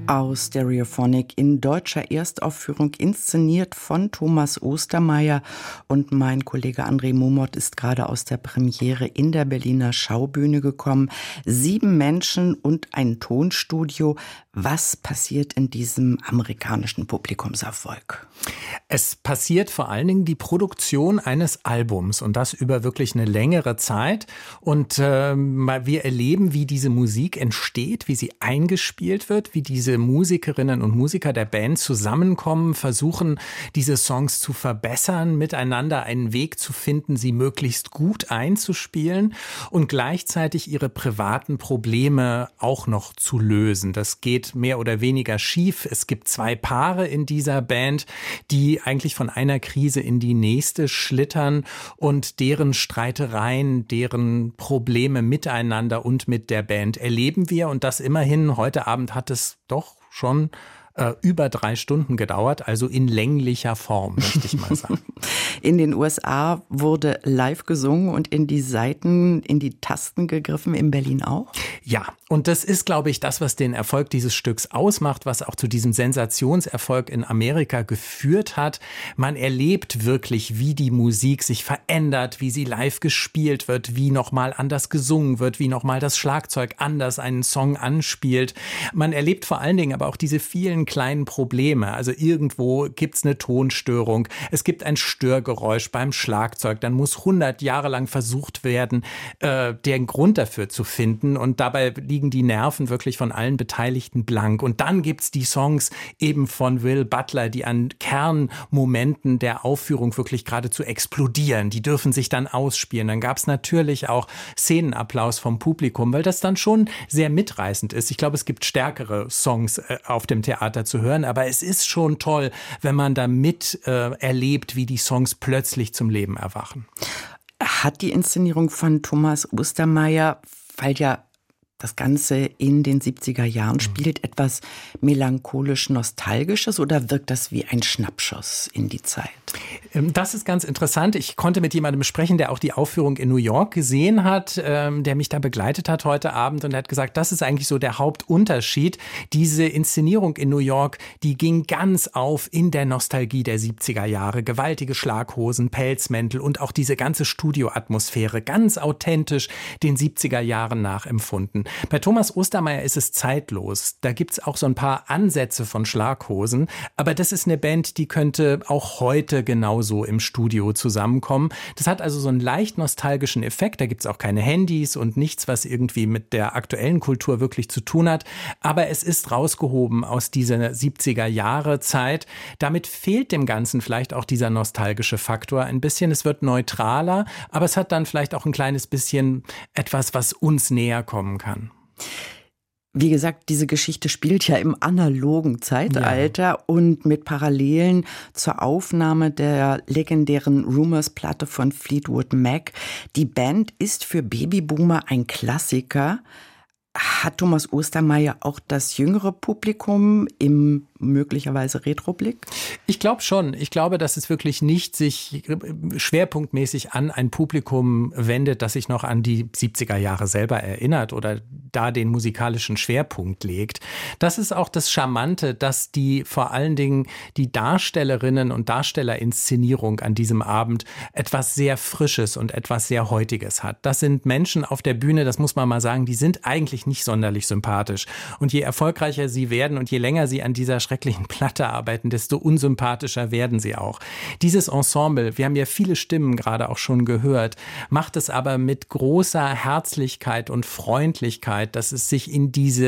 aus Stereophonic in deutscher Erstaufführung, inszeniert von Thomas Ostermeier. Und mein Kollege André Momot ist gerade aus der Premiere in der Berliner Schaubühne gekommen. 7 Menschen und ein Tonstudio. Was passiert in diesem amerikanischen Publikumserfolg? Es passiert vor allen Dingen die Produktion eines Albums und das über wirklich eine längere Zeit. Und wir erleben, wie diese Musik entsteht, wie sie eingespielt wird, wie diese Musikerinnen und Musiker der Band zusammenkommen, versuchen, diese Songs zu verbessern, miteinander einen Weg zu finden, sie möglichst gut einzuspielen und gleichzeitig ihre privaten Probleme auch noch zu lösen. Das geht mehr oder weniger schief. Es gibt 2 Paare in dieser Band, die eigentlich von einer Krise in die nächste schlittern und deren Streitereien, deren Probleme miteinander und mit der Band erleben wir. Und das immerhin, heute Abend hat es doch schon über 3 Stunden gedauert, also in länglicher Form, möchte ich mal sagen. In den USA wurde live gesungen und in die Saiten, in die Tasten gegriffen, in Berlin auch? Ja, und das ist, glaube ich, das, was den Erfolg dieses Stücks ausmacht, was auch zu diesem Sensationserfolg in Amerika geführt hat. Man erlebt wirklich, wie die Musik sich verändert, wie sie live gespielt wird, wie nochmal anders gesungen wird, wie nochmal das Schlagzeug anders einen Song anspielt. Man erlebt vor allen Dingen aber auch diese vielen kleinen Probleme. Also irgendwo gibt's eine Tonstörung, es gibt ein Störgeräusch beim Schlagzeug, dann muss 100 Jahre lang versucht werden, den Grund dafür zu finden und dabei liegen die Nerven wirklich von allen Beteiligten blank. Und dann gibt's die Songs eben von Will Butler, die an Kernmomenten der Aufführung wirklich geradezu explodieren. Die dürfen sich dann ausspielen. Dann gab's natürlich auch Szenenapplaus vom Publikum, weil das dann schon sehr mitreißend ist. Ich glaube, es gibt stärkere Songs auf dem Theater zu hören, aber es ist schon toll, wenn man da mit erlebt, wie die Songs plötzlich zum Leben erwachen. Hat die Inszenierung von Thomas Ostermeier, weil ja das Ganze in den 70er Jahren spielt, etwas melancholisch-nostalgisches oder wirkt das wie ein Schnappschuss in die Zeit? Das ist ganz interessant. Ich konnte mit jemandem sprechen, der auch die Aufführung in New York gesehen hat, der mich da begleitet hat heute Abend und er hat gesagt, das ist eigentlich so der Hauptunterschied. Diese Inszenierung in New York, die ging ganz auf in der Nostalgie der 70er Jahre. Gewaltige Schlaghosen, Pelzmäntel und auch diese ganze Studioatmosphäre, ganz authentisch den 70er Jahren nachempfunden. Bei Thomas Ostermeier ist es zeitlos. Da gibt's auch so ein paar Ansätze von Schlaghosen. Aber das ist eine Band, die könnte auch heute genauso im Studio zusammenkommen. Das hat also so einen leicht nostalgischen Effekt. Da gibt's auch keine Handys und nichts, was irgendwie mit der aktuellen Kultur wirklich zu tun hat. Aber es ist rausgehoben aus dieser 70er Jahre Zeit. Damit fehlt dem Ganzen vielleicht auch dieser nostalgische Faktor ein bisschen. Es wird neutraler, aber es hat dann vielleicht auch ein kleines bisschen etwas, was uns näher kommen kann. Wie gesagt, diese Geschichte spielt ja im analogen Zeitalter und mit Parallelen zur Aufnahme der legendären Rumours-Platte von Fleetwood Mac. Die Band ist für Babyboomer ein Klassiker. Hat Thomas Ostermeier auch das jüngere Publikum im möglicherweise Retroblick? Ich glaube schon. Ich glaube, dass es wirklich nicht sich schwerpunktmäßig an ein Publikum wendet, das sich noch an die 70er Jahre selber erinnert oder da den musikalischen Schwerpunkt legt. Das ist auch das Charmante, dass vor allen Dingen die Darstellerinnen und Darstellerinszenierung an diesem Abend etwas sehr Frisches und etwas sehr Heutiges hat. Das sind Menschen auf der Bühne, das muss man mal sagen, die sind eigentlich nicht sonderlich sympathisch. Und je erfolgreicher sie werden und je länger sie an dieser schrecklichen Platte arbeiten, desto unsympathischer werden sie auch. Dieses Ensemble, wir haben ja viele Stimmen gerade auch schon gehört, macht es aber mit großer Herzlichkeit und Freundlichkeit, dass es sich in diese